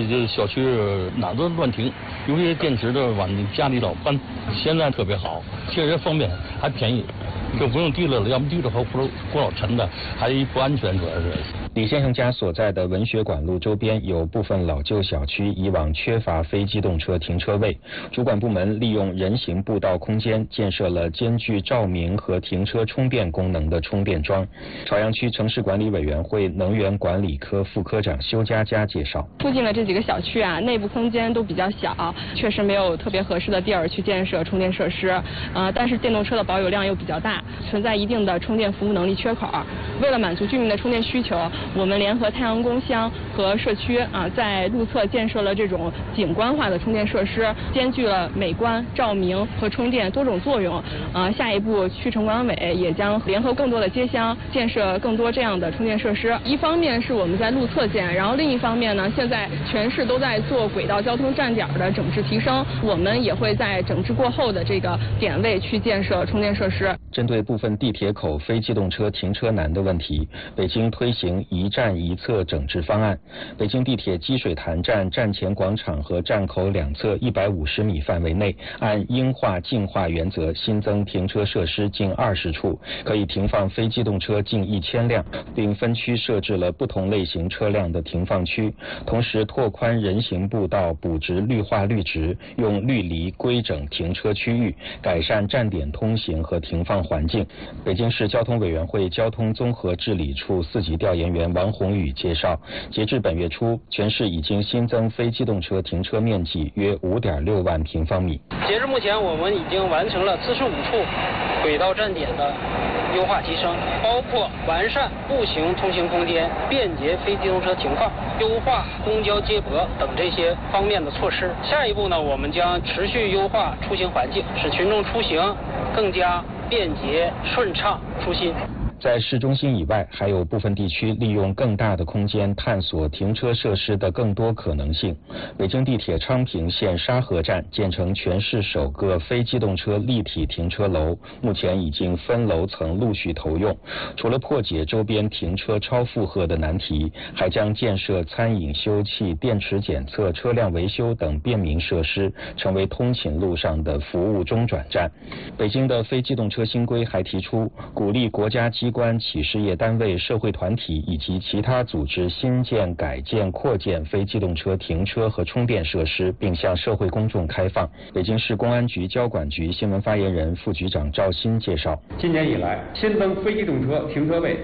这小区哪都乱停，有些电池的往家里老搬，现在特别好，确实方便还便宜，就不用提了，要不提了过老沉的，还不安全，主要是。 李先生家所在的文学馆路周边有部分老旧小区，以往缺乏非机动车停车位。主管部门利用人行步道空间建设了兼具照明和停车充电功能的充电桩。朝阳区城市管理委员会能源管理科副科长修佳佳介绍， 附近的这几个小区啊，内部空间都比较小，确实没有特别合适的地儿去建设充电设施。但是电动车的保有量又比较大，存在一定的充电服务能力缺口。为了满足居民的充电需求，我们联合太阳宫乡和社区在路侧建设了这种景观化的充电设施，兼具了美观、照明和充电多种作用。下一步区城管委也将联合更多的街乡建设更多这样的充电设施。一方面是我们在路侧建，然后另一方面呢，现在全市都在做轨道交通站点的整治提升，我们也会在整治过后的这个点位去建设充电设施。 针对部分地铁口非机动车停车难的问题，北京推行一站一侧整治方案。北京地铁积水潭站站前广场和站口两侧150米范围内，按应化净化原则新增停车设施近20处，可以停放非机动车近1000辆，并分区设置了不同类型车辆的停放区。同时拓宽人行步道，补植绿化绿植，用绿篱规整停车区域，改善站点通行和停放环境。北京市交通委员会交通综合治理处4级调研员王宏宇介绍，截至本月初，全市已经新增非机动车停车面积约5.6万平方米。 截至目前，我们已经完成了45处轨道站点的优化提升，包括完善步行通行空间、便捷非机动车停放、优化公交接驳等这些方面的措施。下一步呢，我们将持续优化出行环境，使群众出行更加便捷顺畅舒心。 在市中心以外，还有部分地区利用更大的空间探索停车设施的更多可能性。北京地铁昌平线沙河站建成全市首个非机动车立体停车楼，目前已经分楼层陆续投用。除了破解周边停车超负荷的难题，还将建设餐饮休憩、电池检测、车辆维修等便民设施，成为通勤路上的服务中转站。北京的非机动车新规还提出，鼓励国家机关、企事业单位、社会团体以及其他组织新建、改建、扩建非机动车停车和充电设施，并向社会公众开放。北京市公安局交管局新闻发言人、副局长赵鑫介绍， 今年以来，新增非机动车停车位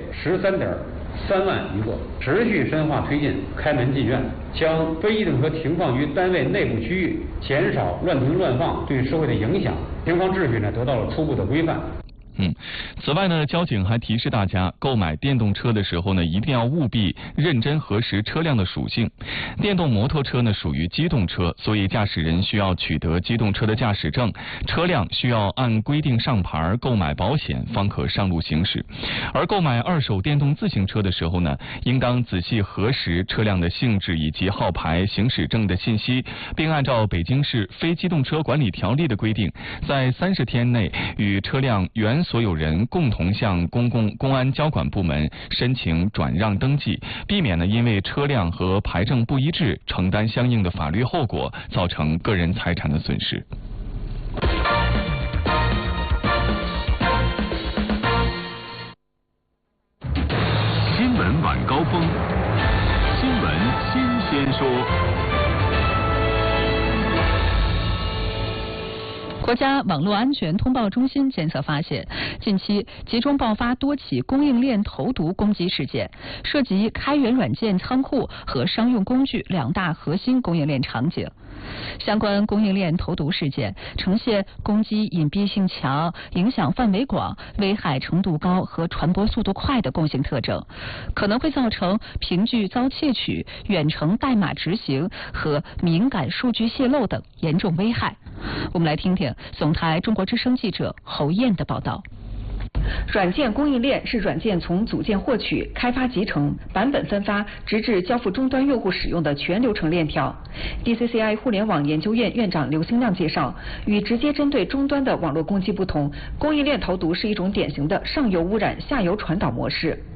13.3万余个，持续深化推进开门进院，将非机动车停放于单位内部区域，减少乱停乱放对社会的影响，停放秩序呢得到了初步的规范。 此外呢，交警还提示大家，购买电动车的时候呢，一定要务必认真核实车辆的属性。电动摩托车呢属于机动车，所以驾驶人需要取得机动车的驾驶证，车辆需要按规定上牌、购买保险，方可上路行驶。而购买二手电动自行车的时候呢，应当仔细核实车辆的性质以及号牌、行驶证的信息，并按照北京市非机动车管理条例的规定，在30天内与车辆原所有人共同向公安交管部门申请转让登记，避免呢因为车辆和牌证不一致，承担相应的法律后果，造成个人财产的损失。 新闻晚高峰，新闻新鲜说。 国家网络安全通报中心监测发现，近期集中爆发多起供应链投毒攻击事件，涉及开源软件仓库和商用工具2大核心供应链场景。相关供应链投毒事件呈现攻击隐蔽性强、影响范围广、危害程度高和传播速度快的共性特征，可能会造成凭据遭窃取、远程代码执行和敏感数据泄露等严重危害。我们来听听总台中国之声记者侯燕的报道。 软件供应链是软件从组件获取、开发集成、版本分发，直至交付终端用户使用的全流程链条。DCCI 互联网研究院院长刘兴亮介绍，与直接针对终端的网络攻击不同，供应链投毒是一种典型的上游污染、下游传导模式。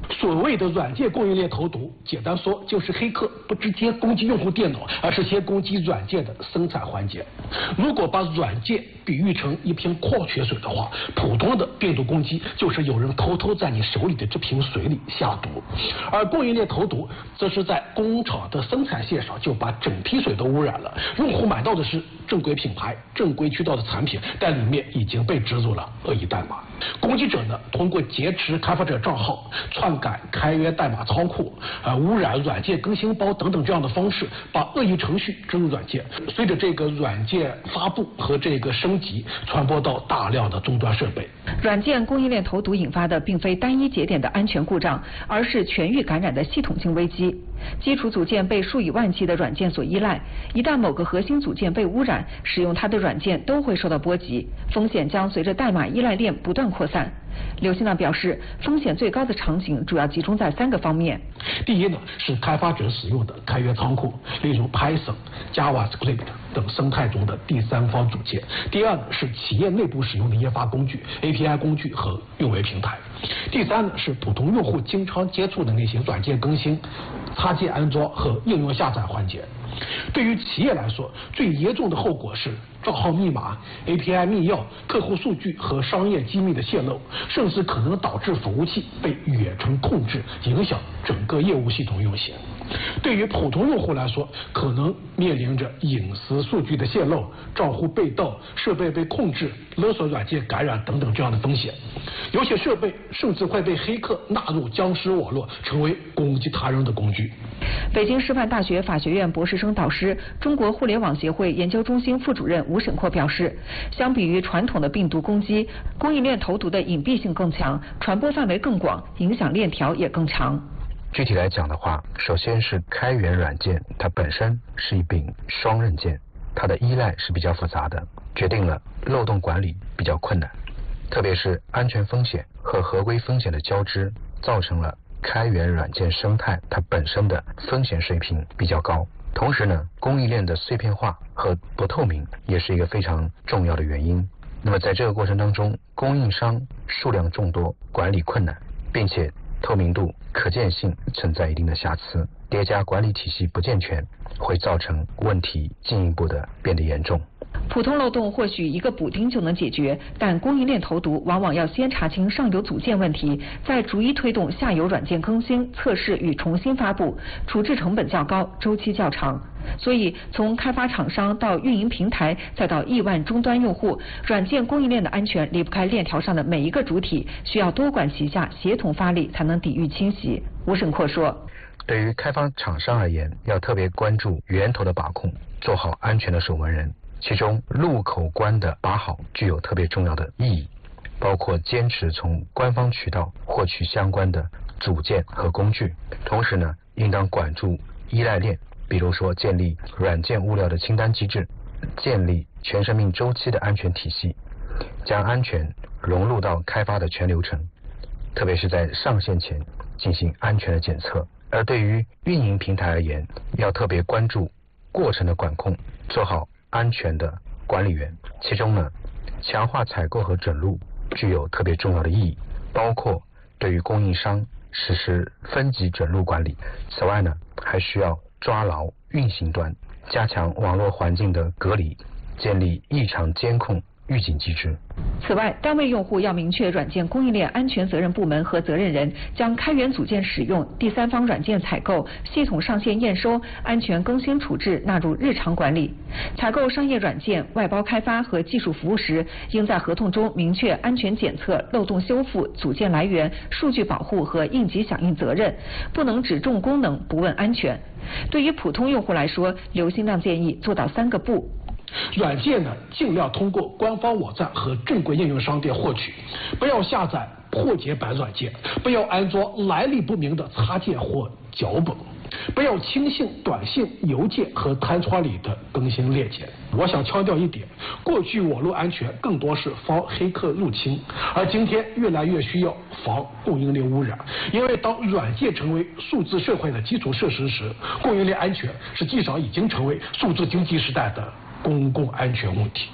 所谓的软件供应链投毒，简单说就是黑客不直接攻击用户电脑，而是先攻击软件的生产环节。如果把软件比喻成一瓶矿泉水的话，普通的病毒攻击就是有人偷偷在你手里的这瓶水里下毒，而供应链投毒则是在工厂的生产线上就把整批水都污染了。用户买到的是正规品牌、正规渠道的产品，但里面已经被植入了恶意代码。攻击者呢，通过劫持开发者账号、篡改开源代码仓库、污染软件更新包等等这样的方式，把恶意程序植入软件，随着这个软件发布和这个升级，传播到大量的终端设备。 软件供应链投毒引发的并非单一节点的安全故障，而是全域感染的系统性危机。基础组件被数以万计的软件所依赖，一旦某个核心组件被污染，使用它的软件都会受到波及，风险将随着代码依赖链不断扩散。刘新浪表示，风险最高的场景主要集中在3个方面。 第一呢，是开发者使用的开源仓库，例如 Python、JavaScript 等生态中的第三方组件。第二呢，是企业内部使用的研发工具、API 工具和运维平台。第三呢，是普通用户经常接触的那些软件更新、插件安装和应用下载环节。对于企业来说，最严重的后果是账号密码、API 密钥、客户数据和商业机密的泄露，甚至可能导致服务器被远程控制，影响整个业务系统运行。对于普通用户来说，可能面临着隐私数据的泄露、账户被盗、设备被控制、勒索软件感染等等这样的风险。有些设备甚至会被黑客纳入僵尸网络，成为攻击他人的工具。 北京师范大学法学院博士生导师、中国互联网协会研究中心副主任吴沈阔表示，相比于传统的病毒攻击，供应链投毒的隐蔽性更强，传播范围更广，影响链条也更长。 具体来讲的话，首先是开源软件，它本身是一柄双刃剑，它的依赖是比较复杂的，决定了漏洞管理比较困难，特别是安全风险和合规风险的交织，造成了开源软件生态它本身的风险水平比较高。同时呢，供应链的碎片化和不透明也是一个非常重要的原因。那么在这个过程当中，供应商数量众多，管理困难，并且透明度、可见性存在一定的瑕疵，叠加管理体系不健全，会造成问题进一步的变得严重。 普通漏洞或许一个补丁就能解决，但供应链投毒往往要先查清上游组件问题，再逐一推动下游软件更新、测试与重新发布，处置成本较高，周期较长。所以，从开发厂商到运营平台，再到亿万终端用户，软件供应链的安全离不开链条上的每一个主体，需要多管齐下，协同发力，才能抵御侵袭。吴沈阔说， 对于开发厂商而言，要特别关注源头的把控，做好安全的守门人。其中入口关的把好具有特别重要的意义，包括坚持从官方渠道获取相关的组件和工具，同时呢，应当管住依赖链，比如说建立软件物料的清单机制，建立全生命周期的安全体系，将安全融入到开发的全流程，特别是在上线前进行安全的检测。而对于运营平台而言，要特别关注过程的管控，做好安全的管理员。其中呢，强化采购和准入具有特别重要的意义，包括对于供应商实施分级准入管理。此外呢，还需要抓牢运行端，加强网络环境的隔离，建立异常监控预警机制。 此外，单位用户要明确软件供应链安全责任部门和责任人，将开源组件使用、第三方软件采购、系统上线验收、安全更新处置纳入日常管理。采购商业软件、外包开发和技术服务时，应在合同中明确安全检测、漏洞修复、组件来源、数据保护和应急响应责任，不能只重功能不问安全。对于普通用户来说，刘新亮建议做到3个不。 软件呢，尽量通过官方网站和正规应用商店获取，不要下载破解版软件，不要安装来历不明的插件或脚本，不要轻信短信、邮件和弹窗里的更新链接。我想强调一点，过去网络安全更多是防黑客入侵，而今天越来越需要防供应链污染。因为当软件成为数字社会的基础设施时，供应链安全实际上已经成为数字经济时代的公共安全问题。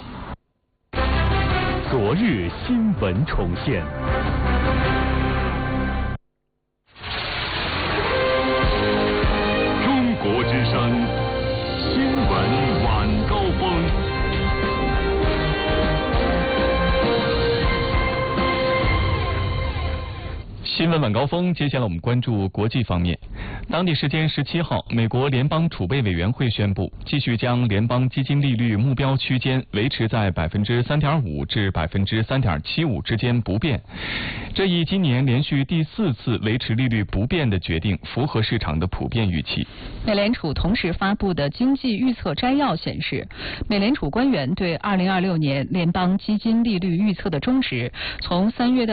昨日新闻重现。 闻晚高峰，接下来我们关注国际方面。当地时间17号，美国联邦储备委员会宣布，继续将联邦基金利率目标区间维持在3.5%至3.75%之间不变。这一今年连续第4次维持利率不变的决定，符合市场的普遍预期。 美联储同时发布的经济预测摘要显示，美联储官员对2026年联邦基金利率预测的中值从3月的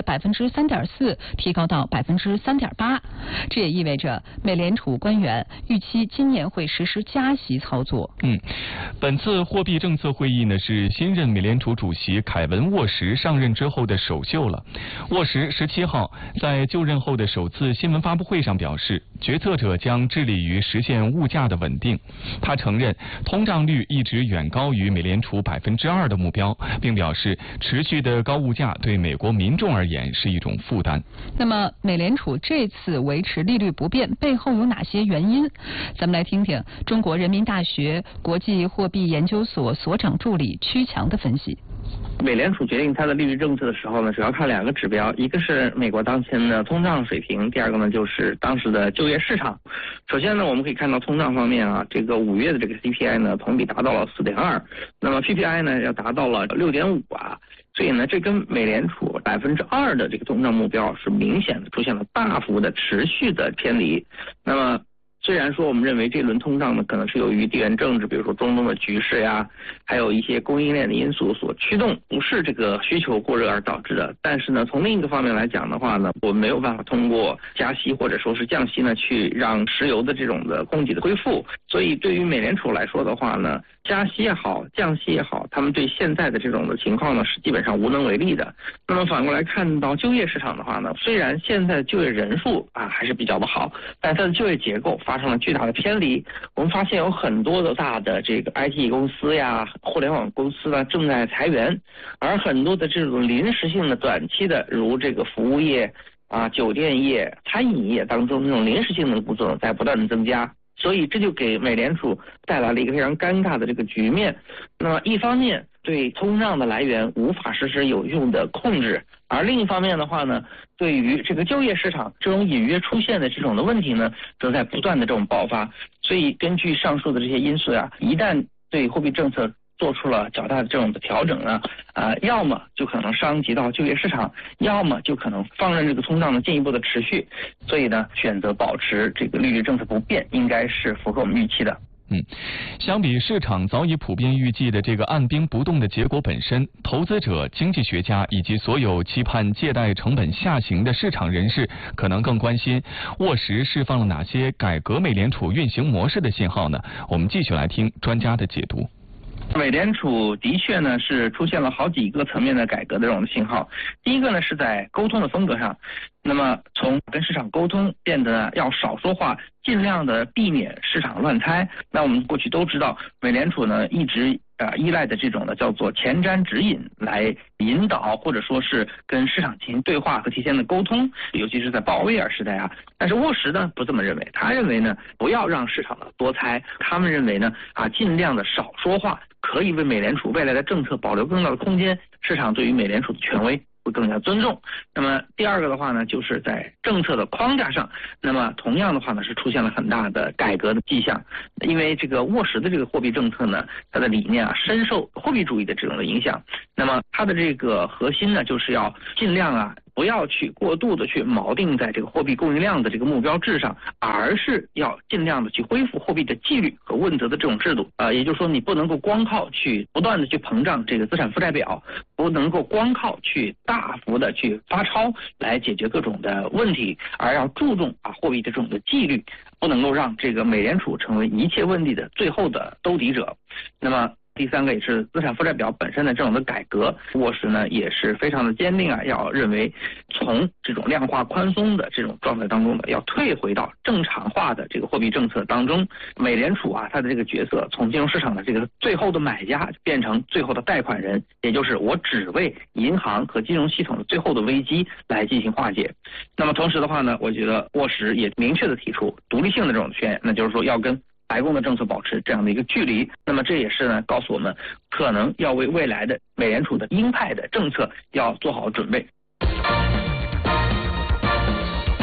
3.4%提高到3.8%。这也意味着美联储官员预期今年会实施加息操作。 本次货币政策会议呢是新任美联储主席凯文·沃什上任之后的首秀了。沃什17号在就任后的首次新闻发布会上表示，决策者将致力于实现物价的稳定。他承认通胀率一直远高于美联储2%的目标，并表示持续的高物价对美国民众而言是一种负担。 那么美联储这次维持利率不变背后有哪些原因？咱们来听听中国人民大学国际货币研究所所长助理曲强的分析。 美联储决定它的利率政策的时候呢，主要看2个指标，一个是美国当前的通胀水平，第二个呢就是当时的就业市场。首先呢，我们可以看到通胀方面啊，这个5月的这个 CPI 呢同比达到了4.2%，那么 PPI 呢要达到了6.5啊。所以呢，这跟美联储2%的这个通胀目标是明显的出现了大幅的持续的偏离。那么虽然说我们认为这轮通胀呢可能是由于地缘政治，比如说中东的局势呀，还有一些供应链的因素所驱动，不是这个需求过热而导致的。但是呢，从另一个方面来讲的话呢，我们没有办法通过加息或者说是降息呢去让石油的这种的供给的恢复。所以对于美联储来说的话呢，加息也好，降息也好，他们对现在的这种的情况呢是基本上无能为力的。那么反过来看到就业市场的话呢，虽然现在就业人数还是比较的好，但它的就业结构发生了巨大的偏离。我们发现有很多的大的这个 IT 公司呀、互联网公司呢正在裁员，而很多的这种临时性的、短期的，如这个服务业酒店业、餐饮业当中这种临时性的工作在不断的增加。所以这就给美联储带来了一个非常尴尬的这个局面。那么一方面对通胀的来源无法实施有用的控制，而另一方面的话呢，对于这个就业市场这种隐约出现的这种的问题呢，正在不断的这种爆发。所以根据上述的这些因素一旦对货币政策做出了较大的这种的调整呢，要么就可能伤及到就业市场，要么就可能放任这个通胀的进一步的持续。所以呢，选择保持这个利率政策不变，应该是符合我们预期的。 相比市场早已普遍预计的这个按兵不动的结果本身，投资者、经济学家以及所有期盼借贷成本下行的市场人士可能更关心沃什释放了哪些改革美联储运行模式的信号呢？我们继续来听专家的解读。 美联储的确呢是出现了好几个层面的改革的这种信号。第一个呢是在沟通的风格上，那么从跟市场沟通变得要少说话，尽量的避免市场乱猜。那我们过去都知道，美联储呢一直依赖的这种呢叫做前瞻指引来引导或者说是跟市场进行对话和提前的沟通，尤其是在鲍威尔时代但是沃什呢不这么认为，他认为呢不要让市场多猜，他们认为呢尽量的少说话，可以为美联储未来的政策保留更大的空间，市场对于美联储的权威会更加尊重。那么第二个的话呢，就是在政策的框架上，那么同样的话呢是出现了很大的改革的迹象。因为这个沃什的这个货币政策呢，它的理念深受货币主义的这种的影响。那么它的这个核心呢，就是要尽量不要去过度的去锚定在这个货币供应量的这个目标制上，而是要尽量的去恢复货币的纪律和问责的这种制度。也就是说，你不能够光靠去不断的去膨胀这个资产负债表，不能够光靠去大幅的去发钞来解决各种的问题，而要注重货币的这种的纪律，不能够让这个美联储成为一切问题的最后的兜底者。那么第三个也是资产负债表本身的这种的改革，沃什呢也是非常的坚定要认为从这种量化宽松的这种状态当中呢，要退回到正常化的这个货币政策当中。美联储它的这个角色从金融市场的这个最后的买家变成最后的贷款人，也就是我只为银行和金融系统的最后的危机来进行化解。那么同时的话呢，我觉得沃什也明确的提出独立性的这种宣言，那就是说要跟白宫的政策保持这样的一个距离。那么这也是呢告诉我们，可能要为未来的美联储的鹰派的政策要做好准备。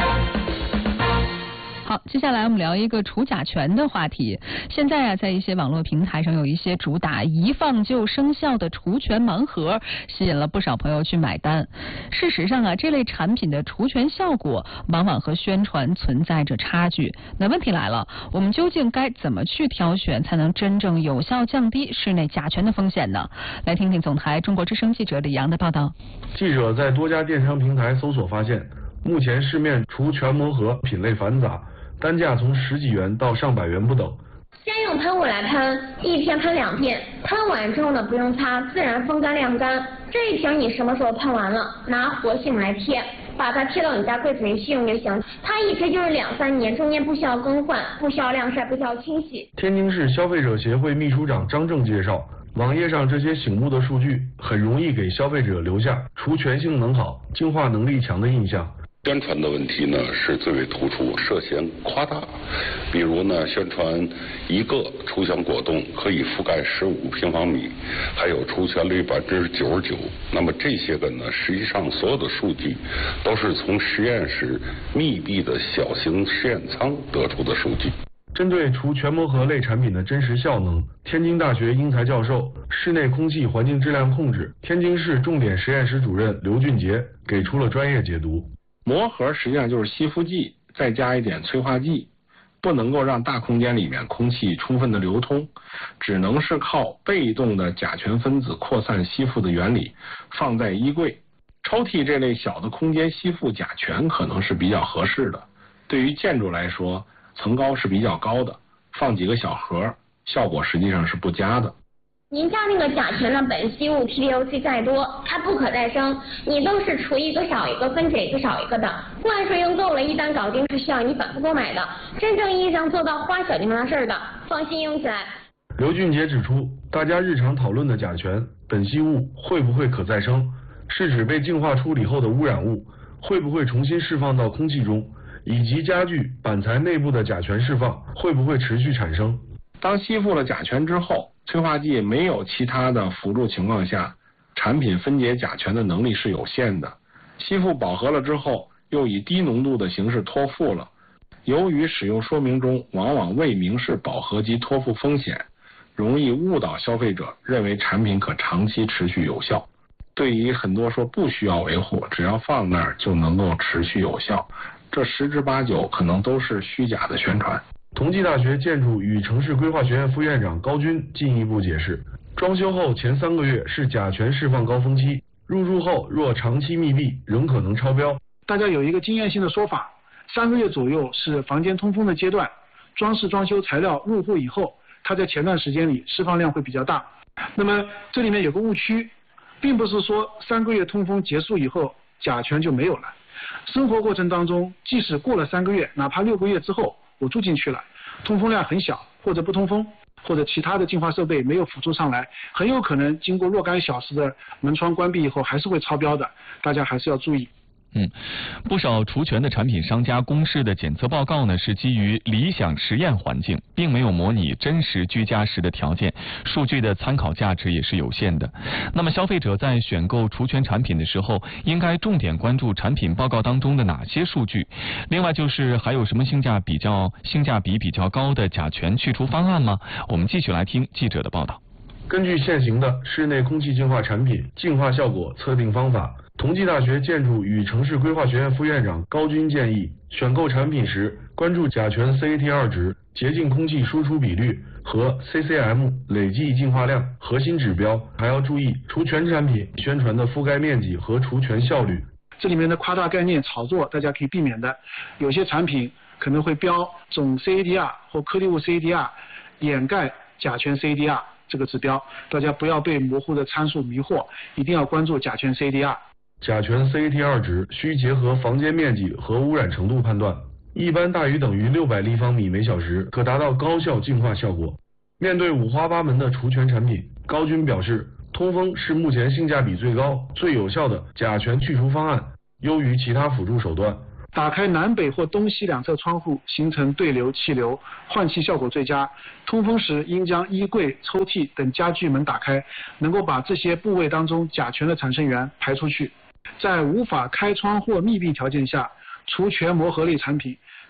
接下来我们聊一个除甲醛的话题。现在啊，在一些网络平台上有一些主打一放就生效的除醛盲盒，吸引了不少朋友去买单。事实上啊，这类产品的除醛效果往往和宣传存在着差距。那问题来了，我们究竟该怎么去挑选，才能真正有效降低室内甲醛的风险呢？来听听总台中国之声记者李阳的报道。 记者在多家电商平台搜索发现，目前市面除醛魔盒品类繁杂，单价从10几元到上百元不等。 先用喷雾来喷，一天喷2片，喷完之后呢不用擦，自然风干晾干。这一瓶你什么时候喷完了，拿活性来贴，把它贴到你家柜子里去用就行。它一贴就是2-3年，中间不需要更换，不需要晾晒，不需要清洗。 天津市消费者协会秘书长张正介绍，网页上这些醒目的数据很容易给消费者留下除醛性能好、净化能力强的印象。 宣传的问题呢是最为突出，涉嫌夸大。比如呢，宣传一个除醛果冻可以覆盖15平方米，还有除醛率99%。那么这些个呢，实际上所有的数据都是从实验室密闭的小型实验舱得出的数据。 针对除醛魔盒类产品的真实效能，天津大学英才教授、室内空气环境质量控制天津市重点实验室主任刘俊杰给出了专业解读。 魔盒实际上就是吸附剂再加一点催化剂，不能够让大空间里面空气充分的流通，只能是靠被动的甲醛分子扩散吸附的原理，放在衣柜、抽屉这类小的空间吸附甲醛可能是比较合适的。对于建筑来说，层高是比较高的，放几个小盒，效果实际上是不佳的。 您家那个甲醛的苯基物 TDOC 再多，它不可再生，你都是除一个少一个，分解一个少一个的。灌水用够了，一单搞定是需要你反复购买的。真正意义上做到花小地方的事儿的，放心用起来。 刘俊杰指出，大家日常讨论的甲醛、苯基物会不会可再生，是指被净化处理后的污染物会不会重新释放到空气中，以及家具、板材内部的甲醛释放会不会持续产生。 当吸附了甲醛之后，催化剂没有其他的辅助情况下，产品分解甲醛的能力是有限的。吸附饱和了之后，又以低浓度的形式脱附了。由于使用说明中往往未明示饱和及脱附风险，容易误导消费者认为产品可长期持续有效。对于很多说不需要维护，只要放那儿就能够持续有效，这10之8九可能都是虚假的宣传。 同济大学建筑与城市规划学院副院长高军进一步解释，装修后前3个月是甲醛释放高峰期，入住后若长期密闭仍可能超标。 大家有一个经验性的说法，3个月左右是房间通风的阶段，装修材料入户以后，它在前段时间里释放量会比较大。那么这里面有个误区，并不是说3个月通风结束以后甲醛就没有了。生活过程当中，即使过了3个月，哪怕6个月之后我住进去了，通风量很小，或者不通风，或者其他的净化设备没有辅助上来，很有可能经过若干小时的门窗关闭以后还是会超标的，大家还是要注意。 不少除醛的产品商家公示的检测报告呢，是基于理想实验环境，并没有模拟真实居家时的条件，数据的参考价值也是有限的。那么消费者在选购除醛产品的时候，应该重点关注产品报告当中的哪些数据？另外就是还有什么性价比比较高的甲醛去除方案吗？我们继续来听记者的报道。 根据现行的室内空气净化产品净化效果测定方法，同济大学建筑与城市规划学院副院长高军建议，选购产品时关注甲醛 CAT2 值、洁净空气输出比率和 CCM 累计净化量核心指标，还要注意除醛产品宣传的覆盖面积和除醛效率。 这里面的夸大概念炒作大家可以避免的，有些产品可能会标总 CADR 或颗粒物 CADR 掩盖甲醛 CADR 这个指标，大家不要被模糊的参数迷惑，一定要关注甲醛 CADR。 甲醛 CAT2 值需结合房间面积和污染程度判断，一般大于等于600立方米每小时，可达到高效净化效果。面对五花八门的除醛产品，高军表示，通风是目前性价比最高、最有效的甲醛去除方案，优于其他辅助手段。 打开南北或东西两侧窗户，形成对流气流，换气效果最佳。通风时应将衣柜、抽屉等家具门打开，能够把这些部位当中甲醛的产生源排出去。在无法开窗或密闭条件下，除醛膜盒类产品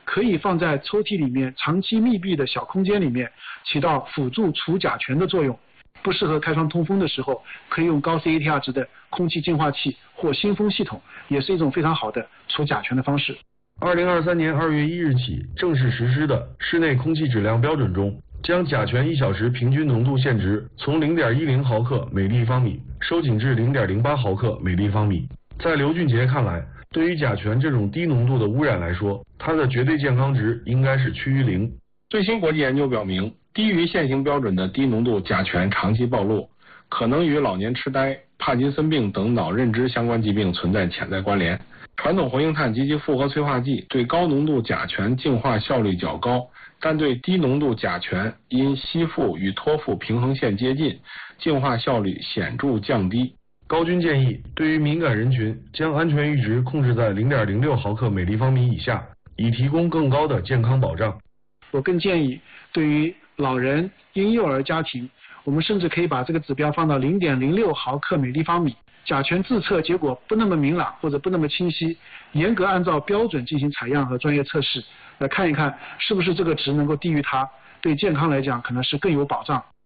可以放在抽屉里面长期密闭的小空间里面，起到辅助除甲醛的作用。不适合开窗通风的时候，可以用高 CATR 值的空气净化器或新风系统，也是一种非常好的除甲醛的方式。 2023年2月1日起正式实施的室内空气质量标准中，将甲醛1小时平均浓度限值从0.10毫克每立方米收紧至0.08毫克每立方米。在刘俊杰看来，对于甲醛这种低浓度的污染来说，它的绝对健康值应该是趋于0。 最新国际研究表明，低于现行标准的低浓度甲醛长期暴露，可能与老年痴呆、帕金森病等脑认知相关疾病存在潜在关联。传统活性炭及其复合催化剂对高浓度甲醛净化效率较高，但对低浓度甲醛因吸附与脱附平衡线接近，净化效率显著降低。 高军建议，对于敏感人群，将安全阈值控制在0.06毫克每立方米以下，以提供更高的健康保障。 我更建议，对于老人、婴幼儿家庭，我们甚至可以把这个指标放到0.06毫克每立方米。甲醛自测结果不那么明朗或者不那么清晰，严格按照标准进行采样和专业测试，来看一看是不是这个值能够低于它，对健康来讲可能是更有保障。